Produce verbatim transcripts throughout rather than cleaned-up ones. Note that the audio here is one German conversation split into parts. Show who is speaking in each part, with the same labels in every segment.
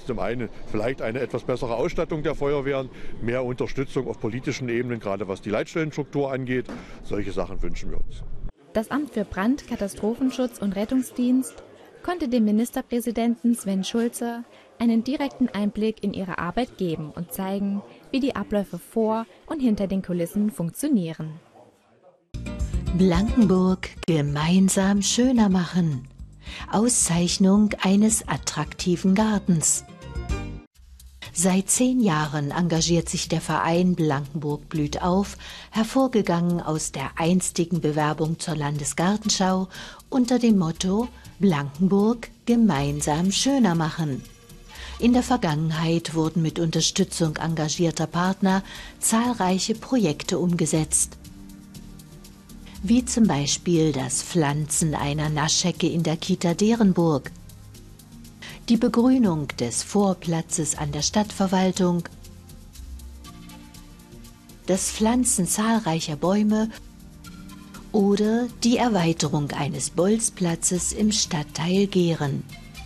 Speaker 1: zum einen vielleicht eine etwas bessere Ausstattung der Feuerwehren, mehr Unterstützung auf politischen Ebenen, gerade was die Leitstellenstruktur angeht. Solche Sachen wünschen wir uns.
Speaker 2: Das Amt für Brand-, Katastrophenschutz und Rettungsdienst konnte dem Ministerpräsidenten Sven Schulze einen direkten Einblick in ihre Arbeit geben und zeigen, wie die Abläufe vor und hinter den Kulissen funktionieren.
Speaker 3: Blankenburg gemeinsam schöner machen. Auszeichnung eines attraktiven Gartens. Seit zehn Jahren engagiert sich der Verein Blankenburg blüht auf, hervorgegangen aus der einstigen Bewerbung zur Landesgartenschau unter dem Motto Blankenburg gemeinsam schöner machen. In der Vergangenheit wurden mit Unterstützung engagierter Partner zahlreiche Projekte umgesetzt. Wie zum Beispiel das Pflanzen einer Naschhecke in der Kita Derenburg, die Begrünung des Vorplatzes an der Stadtverwaltung, das Pflanzen zahlreicher Bäume oder die Erweiterung eines Bolzplatzes im Stadtteil Gehren.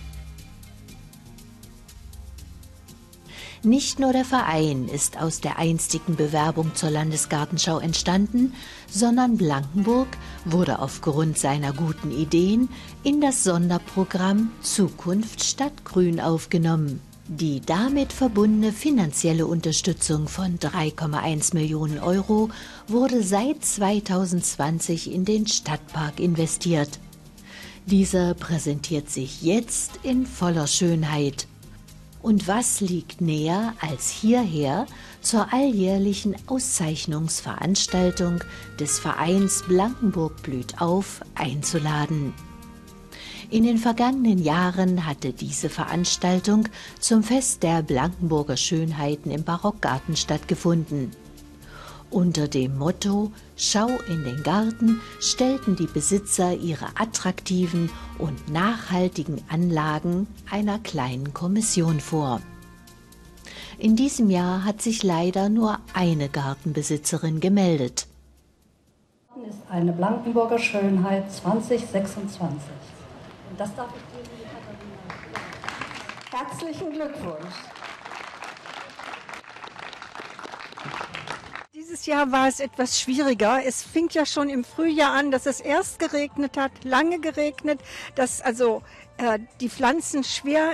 Speaker 3: Nicht nur der Verein ist aus der einstigen Bewerbung zur Landesgartenschau entstanden, sondern Blankenburg wurde aufgrund seiner guten Ideen in das Sonderprogramm Zukunft Stadtgrün aufgenommen. Die damit verbundene finanzielle Unterstützung von drei Komma eins Millionen Euro wurde seit zweitausendzwanzig in den Stadtpark investiert. Dieser präsentiert sich jetzt in voller Schönheit. Und was liegt näher, als hierher zur alljährlichen Auszeichnungsveranstaltung des Vereins Blankenburg blüht auf einzuladen. In den vergangenen Jahren hatte diese Veranstaltung zum Fest der Blankenburger Schönheiten im Barockgarten stattgefunden. Unter dem Motto »Schau in den Garten« stellten die Besitzer ihre attraktiven und nachhaltigen Anlagen einer kleinen Kommission vor. In diesem Jahr hat sich leider nur eine Gartenbesitzerin gemeldet.
Speaker 4: Das ist eine Blankenburger Schönheit zwanzig sechsundzwanzig. Und das darf ich dir, liebe Katharina. Herzlichen Glückwunsch.
Speaker 5: Dieses Jahr war es etwas schwieriger. Es fing ja schon im Frühjahr an, dass es erst geregnet hat, lange geregnet, dass also äh, die Pflanzen schwer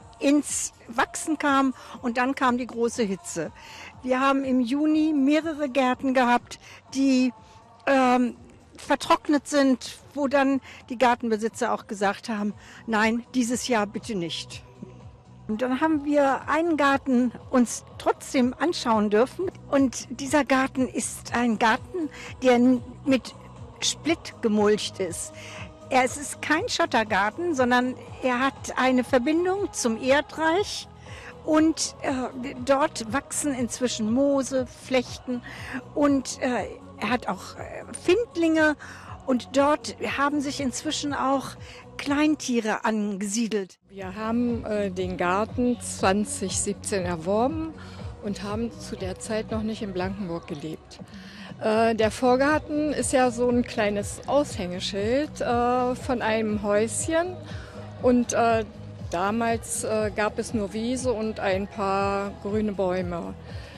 Speaker 5: ins Wachsen kamen und dann kam die große Hitze. Wir haben im Juni mehrere Gärten gehabt, die ähm, vertrocknet sind, wo dann die Gartenbesitzer auch gesagt haben, nein, dieses Jahr bitte nicht. Und dann haben wir einen Garten uns trotzdem anschauen dürfen. Und dieser Garten ist ein Garten, der mit Splitt gemulcht ist. Er, es ist kein Schottergarten, sondern er hat eine Verbindung zum Erdreich. Und äh, dort wachsen inzwischen Moose, Flechten und äh, er hat auch äh, Findlinge. Und dort haben sich inzwischen auch Kleintiere angesiedelt.
Speaker 6: Wir haben äh, den Garten zwanzig siebzehn erworben und haben zu der Zeit noch nicht in Blankenburg gelebt. Äh, der Vorgarten ist ja so ein kleines Aushängeschild äh, von einem Häuschen und äh, damals äh, gab es nur Wiese und ein paar grüne Bäume.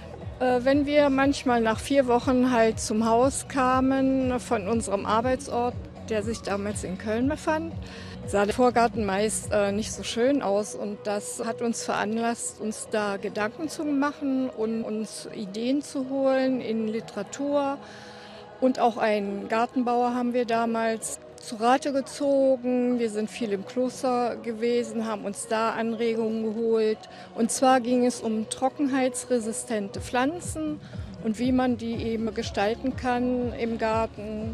Speaker 6: Äh, wenn wir manchmal nach vier Wochen halt zum Haus kamen von unserem Arbeitsort, der sich damals in Köln befand, sah der Vorgarten meist äh, nicht so schön aus und das hat uns veranlasst, uns da Gedanken zu machen und uns Ideen zu holen in Literatur. Und auch einen Gartenbauer haben wir damals zu Rate gezogen. Wir sind viel im Kloster gewesen, haben uns da Anregungen geholt. Und zwar ging es um trockenheitsresistente Pflanzen und wie man die eben gestalten kann im Garten.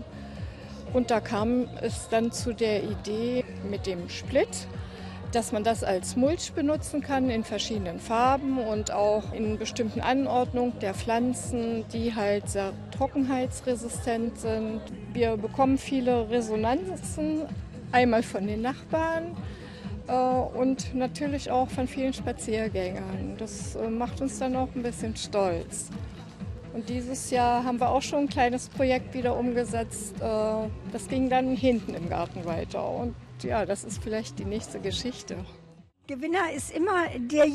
Speaker 6: Und da kam es dann zu der Idee mit dem Splitt, dass man das als Mulch benutzen kann in verschiedenen Farben und auch in bestimmten Anordnungen der Pflanzen, die halt sehr trockenheitsresistent sind. Wir bekommen viele Resonanzen, einmal von den Nachbarn äh, und natürlich auch von vielen Spaziergängern. Das äh, macht uns dann auch ein bisschen stolz. Und dieses Jahr haben wir auch schon ein kleines Projekt wieder umgesetzt. Das ging dann hinten im Garten weiter. Und ja, das ist vielleicht die nächste Geschichte.
Speaker 5: Gewinner ist immer der